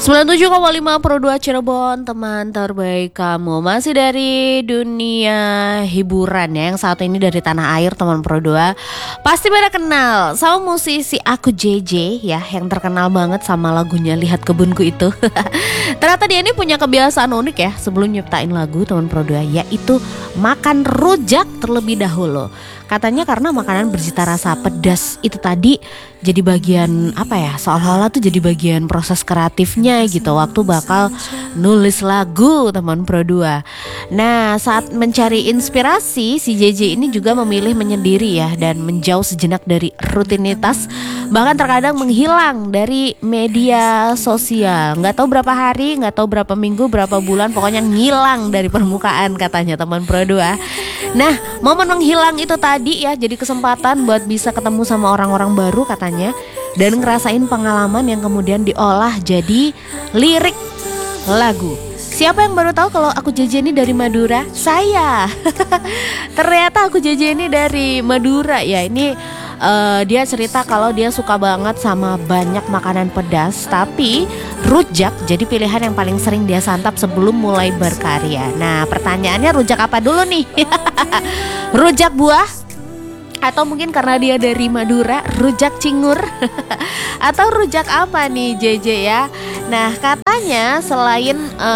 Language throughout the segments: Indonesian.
97,5 Pro 2 Cirebon, teman terbaik kamu. Masih dari dunia hiburan ya, yang satu ini dari tanah air, teman Pro 2. Pasti pada kenal sama musisi Aku JJ ya, yang terkenal banget sama lagunya Lihat Kebunku itu. Ternyata dia ini punya kebiasaan unik ya sebelum nyiptain lagu, teman Pro 2, yaitu makan rujak terlebih dahulu. Katanya karena makanan bercita rasa pedas itu tadi jadi bagian apa ya, seolah-olah tuh jadi bagian proses kreatifnya gitu waktu bakal nulis lagu, teman Pro 2. Nah, saat mencari inspirasi, si JJ ini juga memilih menyendiri ya, dan menjauh sejenak dari rutinitas, bahkan terkadang menghilang dari media sosial. Nggak tahu berapa hari, nggak tahu berapa minggu, berapa bulan, pokoknya ngilang dari permukaan katanya, teman Pro 2. Nah, momen menghilang itu tadi ya jadi kesempatan buat bisa ketemu sama orang-orang baru katanya, dan ngerasain pengalaman yang kemudian diolah jadi lirik lagu. Siapa yang baru tahu kalau Aku JJ ini dari Madura? Saya. Ternyata Aku JJ ini dari Madura ya. Ini dia cerita kalau dia suka banget sama banyak makanan pedas, tapi rujak jadi pilihan yang paling sering dia santap sebelum mulai berkarya. Nah, pertanyaannya rujak apa dulu nih? Rujak buah? Atau mungkin karena dia dari Madura, rujak cingur? Atau rujak apa nih JJ ya? Nah, katanya selain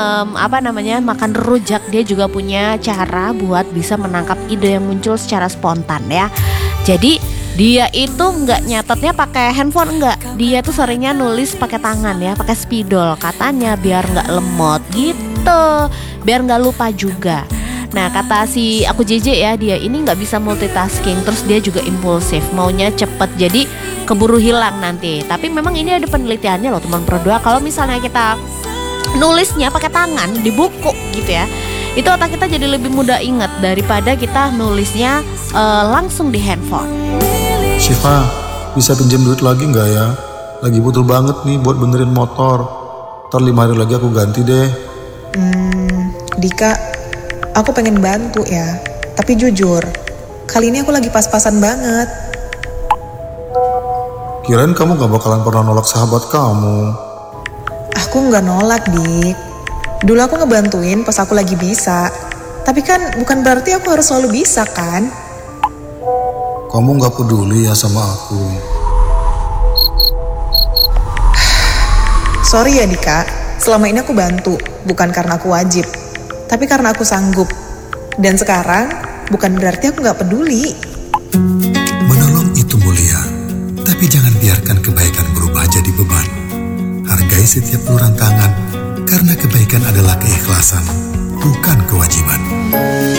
makan rujak, dia juga punya cara buat bisa menangkap ide yang muncul secara spontan ya. Jadi dia itu nggak nyatetnya pakai handphone, nggak. Dia tuh seringnya nulis pakai tangan ya, pakai spidol. Katanya biar nggak lemot gitu, biar nggak lupa juga. Nah, kata si Aku JJ ya, dia ini nggak bisa multitasking, terus dia juga impulsif, maunya cepet, jadi keburu hilang nanti. Tapi memang ini ada penelitiannya loh, teman Pro 2. Kalau misalnya kita nulisnya pakai tangan di buku gitu ya, itu otak kita jadi lebih mudah ingat daripada kita nulisnya langsung di handphone. Syifa, bisa pinjam duit lagi nggak ya? Lagi butuh banget nih buat benerin motor. Ntar 5 hari lagi aku ganti deh. Dika, aku pengen bantu ya. Tapi jujur, kali ini aku lagi pas-pasan banget. Kirain kamu gak bakalan pernah nolak sahabat kamu. Aku nggak nolak, Dik. Dulu aku ngebantuin pas aku lagi bisa. Tapi kan bukan berarti aku harus selalu bisa kan? Kamu gak peduli ya sama aku. Sorry ya Dika, selama ini aku bantu, bukan karena aku wajib, tapi karena aku sanggup. Dan sekarang, bukan berarti aku gak peduli. Menolong itu mulia, tapi jangan biarkan kebaikan berubah jadi beban. Hargai setiap uluran tangan, karena kebaikan adalah keikhlasan, bukan